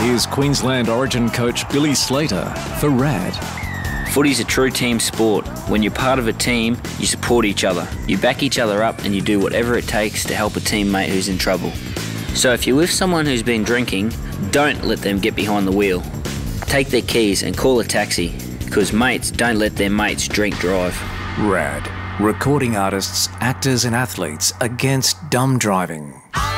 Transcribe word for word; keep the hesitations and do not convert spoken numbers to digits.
Here's Queensland Origin coach Billy Slater for RAD. Footy's a true team sport. When you're part of a team, you support each other. You back each other up and you do whatever it takes to help a teammate who's in trouble. So if you're with someone who's been drinking, don't let them get behind the wheel. Take their keys and call a taxi, because mates don't let their mates drink drive. RAD. Recording artists, actors and athletes against dumb driving.